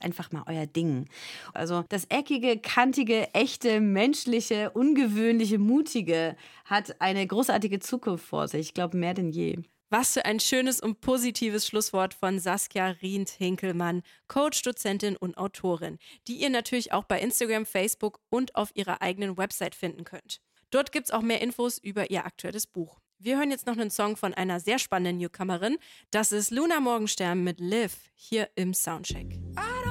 macht einfach mal euer Ding. Also das eckige, kantige, echte, menschliche, ungewöhnliche, mutige hat eine großartige Zukunft vor sich. Ich glaube, mehr denn je. Was für ein schönes und positives Schlusswort von Saskia Rient-Hinkelmann, Coach, Dozentin und Autorin, die ihr natürlich auch bei Instagram, Facebook und auf ihrer eigenen Website finden könnt. Dort gibt's auch mehr Infos über ihr aktuelles Buch. Wir hören jetzt noch einen Song von einer sehr spannenden Newcomerin. Das ist Luna Morgenstern mit Live hier im Soundcheck.